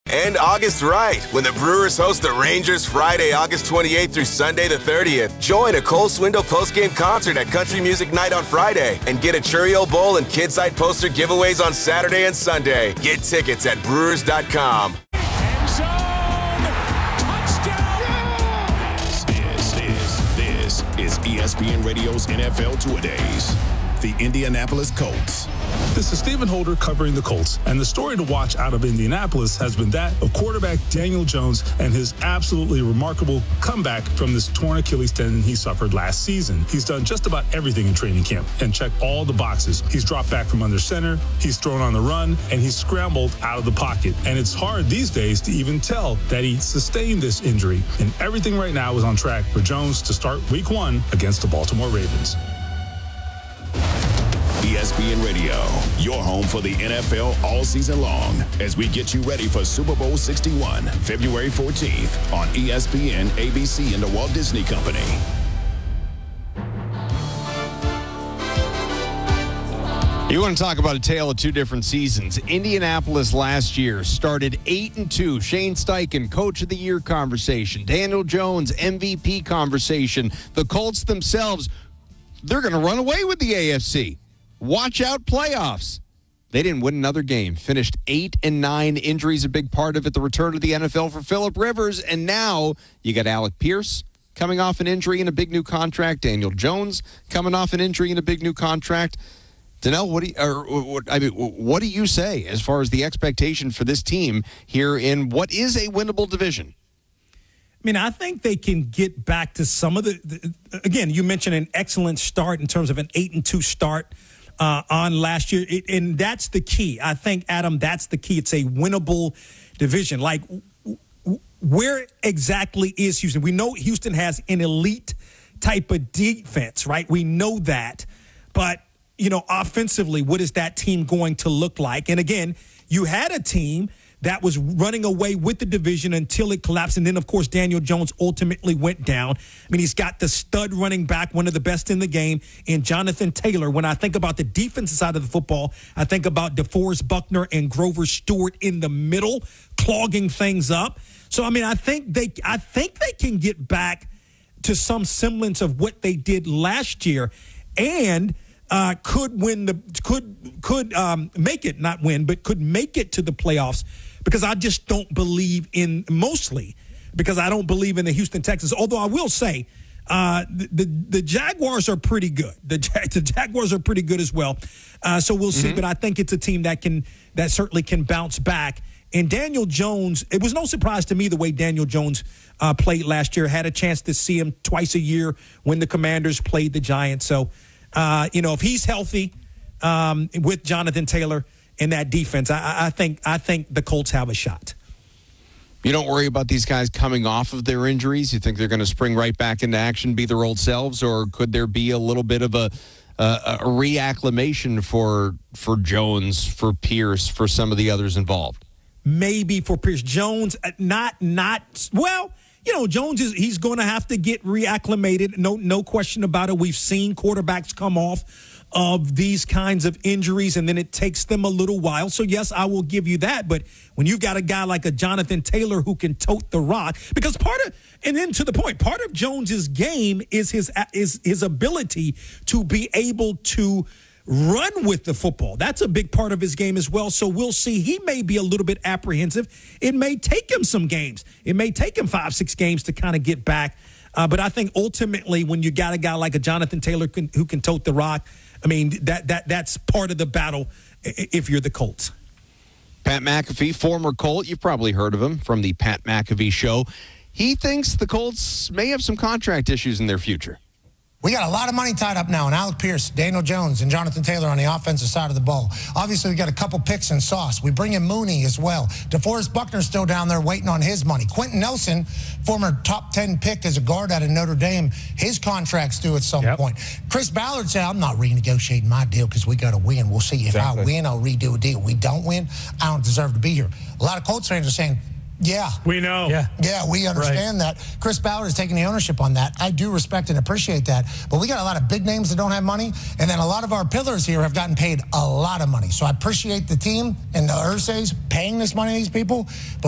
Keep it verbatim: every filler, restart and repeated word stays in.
And August right, when the Brewers host the Rangers Friday, August twenty-eighth through Sunday the thirtieth. Join a Cole Swindle postgame concert at Country Music Night on Friday and get a Churio Bowl and Kidside poster giveaways on Saturday and Sunday. Get tickets at brewers dot com. End zone! Touchdown! This, this, this is E S P N Radio's N F L Two-A-Days. The Indianapolis Colts. This is Stephen Holder covering the Colts, and the story to watch out of Indianapolis has been that of quarterback Daniel Jones and his absolutely remarkable comeback from this torn Achilles tendon he suffered last season. He's done just about everything in training camp and checked all the boxes. He's dropped back from under center, he's thrown on the run, and he's scrambled out of the pocket. And it's hard these days to even tell that he sustained this injury, and everything right now is on track for Jones to start week one against the Baltimore Ravens. E S P N Radio, your home for the N F L all season long, as we get you ready for Super Bowl sixty-one, February fourteenth on E S P N, A B C, and the Walt Disney Company. You want to talk about a tale of two different seasons. Indianapolis last year started eight and two. Shane Steichen, Coach of the Year conversation. Daniel Jones, M V P conversation. The Colts themselves, they're going to run away with the A F C. Watch out, playoffs. They didn't win another game. Finished eight and nine. Injuries a big part of it. The return to the N F L for Phillip Rivers, and now you got Alec Pierce coming off an injury and a big new contract. Daniel Jones coming off an injury and a big new contract. Danelle, what do you, or, what, I mean, what do you say as far as the expectation for this team here in what is a winnable division? I mean, I think they can get back to some of the, the again, you mentioned an excellent start in terms of an eight and two start uh, on last year. It, and that's the key. I think, Adam, that's the key. It's a winnable division. Like, w- where exactly is Houston? We know Houston has an elite type of defense, right? We know that. But, you know, offensively, what is that team going to look like? And again, you had a team that was running away with the division until it collapsed. And then, of course, Daniel Jones ultimately went down. I mean, he's got the stud running back, one of the best in the game, in Jonathan Taylor. When I think about the defensive side of the football, I think about DeForest Buckner and Grover Stewart in the middle, clogging things up. So, I mean, I think they, I think they can get back to some semblance of what they did last year, and uh, could win the could could um, make it, not win, but could make it to the playoffs. Because I just don't believe in, mostly because I don't believe in the Houston Texans. Although I will say uh, the, the the Jaguars are pretty good. The, the Jaguars are pretty good as well. Uh, so we'll see. Mm-hmm. But I think it's a team that can that certainly can bounce back. And Daniel Jones, it was no surprise to me the way Daniel Jones uh, played last year. Had a chance to see him twice a year when the Commanders played the Giants. So, uh, you know, if he's healthy um, with Jonathan Taylor in that defense, I, I think I think the Colts have a shot. You don't worry about these guys coming off of their injuries? You think they're going to spring right back into action, be their old selves, or could there be a little bit of a uh, a reacclimation for for Jones, for Pierce, for some of the others involved? Maybe for Pierce. Jones, not not well. You know, Jones is he's going to have to get reacclimated. No no question about it. We've seen quarterbacks come off of these kinds of injuries, and then it takes them a little while. So, yes, I will give you that. But when you've got a guy like a Jonathan Taylor who can tote the rock, because part of, and then to the point, part of Jones's game is his is his ability to be able to run with the football. That's a big part of his game as well. So we'll see. He may be a little bit apprehensive. It may take him some games. It may take him five, six games to kind of get back. Uh, but I think ultimately when you got a guy like a Jonathan Taylor can, who can tote the rock, I mean, that that that's part of the battle if you're the Colts. Pat McAfee, former Colt, you've probably heard of him from the Pat McAfee Show. He thinks the Colts may have some contract issues in their future. We got a lot of money tied up now in Alec Pierce, Daniel Jones, and Jonathan Taylor on the offensive side of the ball. Obviously, we got a couple picks in sauce. We bring in Mooney as well. DeForest Buckner's still down there waiting on his money. Quentin Nelson, former top ten pick as a guard out of Notre Dame, his contract's due at some yep. point. Chris Ballard said, I'm not renegotiating my deal because we got to win. We'll see. If exactly. I win, I'll redo a deal. We don't win, I don't deserve to be here. A lot of Colts fans are saying, yeah. We know. Yeah, yeah we understand right. that. Chris Ballard is taking the ownership on that. I do respect and appreciate that. But we got a lot of big names that don't have money, and then a lot of our pillars here have gotten paid a lot of money. So I appreciate the team and the Ursays paying this money to these people. But